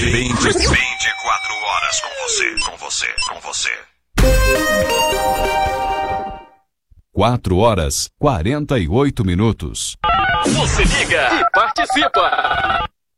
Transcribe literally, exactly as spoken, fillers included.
vinte e quatro horas com você, com você, com você. quatro horas, quarenta e oito minutos. Você liga e participa!